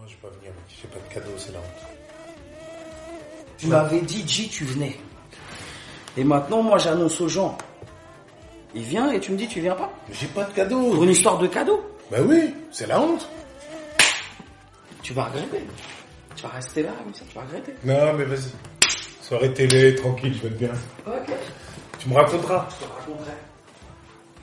je vais pas venir. J'ai pas de cadeau, c'est la honte. Tu m'avais dit, J, tu venais. Et maintenant, moi, j'annonce aux gens. Il vient et tu me dis, tu viens pas? J'ai pas de cadeau. Pour une histoire de cadeau? Bah oui, c'est la honte. Tu vas regretter. Tu vas rester là, comme ça, tu vas regretter. Non, mais vas-y. Soirée télé, tranquille, je vais être bien. Ok. Tu me raconteras. Je te raconterai.